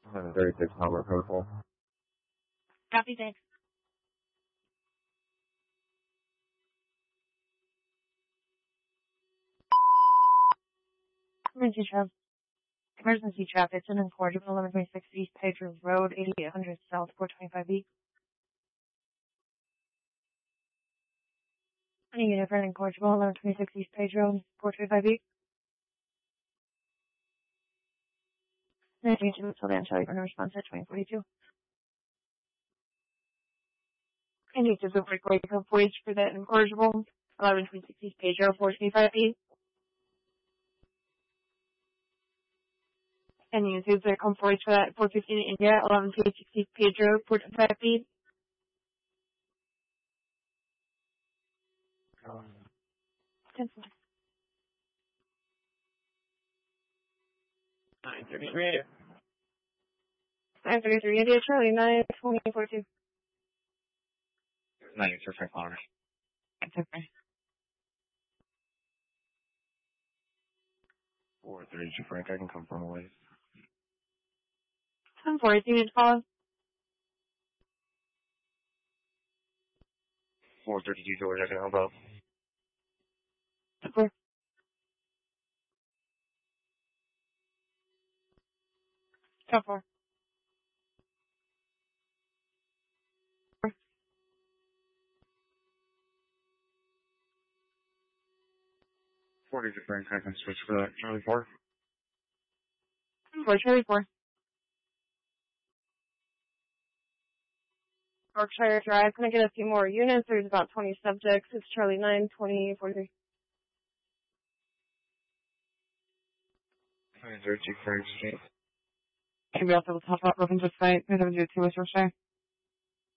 36 Palmer Purple. Copy, thanks. Emergency traffic, it's an incorrigible, 1126 East Pedro Road, 8800 South, 425B. Any unit for an incorrigible, 1126 East Pedro, 425B. 19 until then, shall you run a response at 2042. I need to book wake up voyage for that incorrigible, 1126 East Pedro, 425B. And you use the come forward for that 415 India, 1126 East Pedro, 425B. Cancel. 933. 933 India, Charlie, 92042. 96 Palmer. That's okay. 432 Frank, I can confirm away. 1040, you need to call us. 432 George, I can help out. Okay. 10-4. 42 Frank, I can switch for that. Charlie 4. 4, Charlie 4. Berkshire Drive, can I get a few more units? There's about 20 subjects. It's Charlie 9, 2043. 932 Frank Street. Can we also top up open to site? 2 West Yorkshire.